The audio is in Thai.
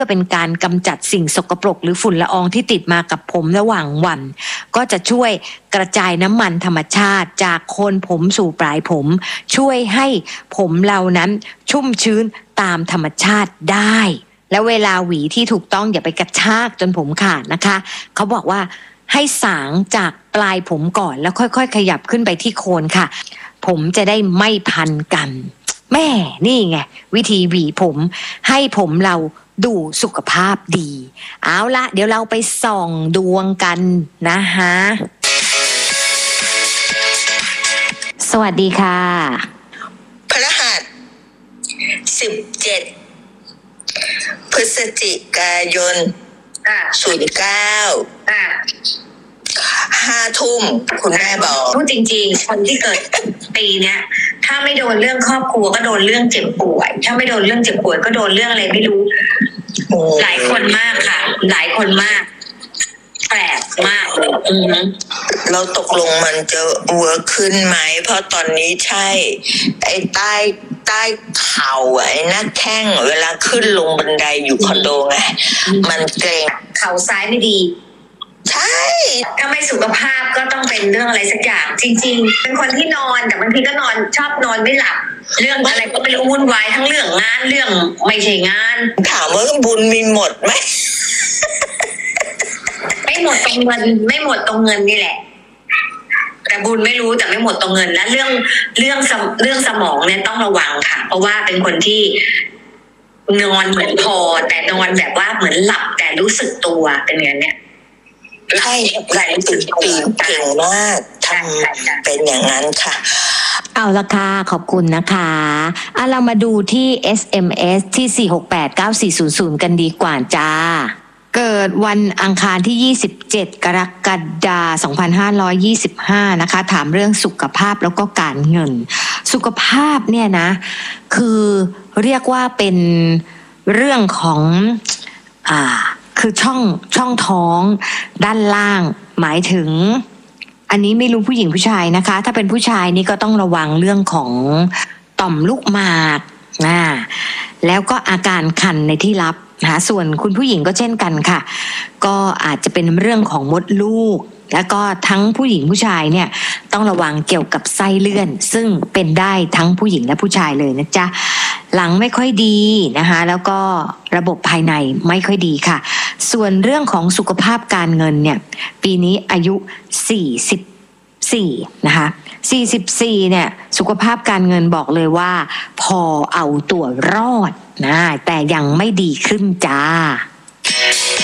เป็นการกำจัดสิ่งสกปรกหรือฝุ่นละอองที่ติดมากับผมระหว่างวันก็จะช่วยกระจายน้ำมันธรรมชาติจากโคนผมสู่ปลายผมช่วยให้ผมเรานั้นชุ่มชื้นตามธรรมชาติได้แล้วเวลาหวีที่ถูกต้องอย่าไปกระชากจนผมขาดนะคะเขาบอกว่าให้สางจากปลายผมก่อนแล้วค่อยๆขยับขึ้นไปที่โคนค่ะผมจะได้ไม่พันกันแม่นี่ไงวิธีหวีผมให้ผมเราดูสุขภาพดีเอาละเดี๋ยวเราไปส่องดวงกันนะฮะสวัสดีค่ะพฤหัส17พฤศจิกายน09 5 ทุ่มคุณแม่บอกพูดจริงๆคนที่เกิดปีเนี้ยถ้าไม่โดนเรื่องครอบครัวก็โดนเรื่องเจ็บป่วยถ้าไม่โดนเรื่องเจ็บป่วยก็โดนเรื่องอะไรไม่รู้หลายคนมากค่ะหลายคนมากแปลกมากเลยเราตกลงมันจะเวิร์คขึ้นไหมเพราะตอนนี้ใช่ไอ้ใต้เข่าไอ้หน้าแข้งเวลาขึ้นลงบันไดอยู่คอนโดไงมันเกร็งเข่าซ้ายไม่ดีใช่ถ้าไม่สุขภาพก็ต้องเป็นเรื่องอะไรสักอย่างจริงๆเป็นคนที่นอนแต่บางทีก็ชอบนอนไม่หลับเรื่องอะไรก็ไม่รู้วุ่นวายทั้งเรื่องงานเรื่องไม่ใช่งานถามว่าบุญมีหมดไหมไม่หมดตรงเงินไม่หมดตรงเงินนี่แหละแต่บุญไม่รู้แต่ไม่หมดตรงเงินและเรื่องสมองเนี่ยต้องระวังค่ะเพราะว่าเป็นคนที่นอนเหมือนพอแต่นอนแบบว่าเหมือนหลับแต่รู้สึกตัวเป็นอย่างเนี้ยใช่ตื่นเก่งมากทำเป็นอย่างนั้นค่ะเอาละค่ะขอบคุณนะคะเรามาดูที่ SMS ที่4689400กันดีกว่าจ้าเกิดวันอังคารที่27กรกฎาคม2525นะคะถามเรื่องสุขภาพแล้วก็การเงินสุขภาพเนี่ยนะคือเรียกว่าเป็นเรื่องของคือช่องท้องด้านล่างหมายถึงอันนี้ไม่รู้ผู้หญิงผู้ชายนะคะถ้าเป็นผู้ชายนี่ก็ต้องระวังเรื่องของต่อมลูกหมากแล้วก็อาการคันในที่รับนะส่วนคุณผู้หญิงก็เช่นกันค่ะก็อาจจะเป็นเรื่องของมดลูกแล้วก็ทั้งผู้หญิงผู้ชายเนี่ยต้องระวังเกี่ยวกับไส้เลื่อนซึ่งเป็นได้ทั้งผู้หญิงและผู้ชายเลยนะจ๊ะหลังไม่ค่อยดีนะคะแล้วก็ระบบภายในไม่ค่อยดีค่ะส่วนเรื่องของสุขภาพการเงินเนี่ยปีนี้อายุ44นะคะ44เนี่ยสุขภาพการเงินบอกเลยว่าพอเอาตัวรอดนะแต่ยังไม่ดีขึ้นจ้า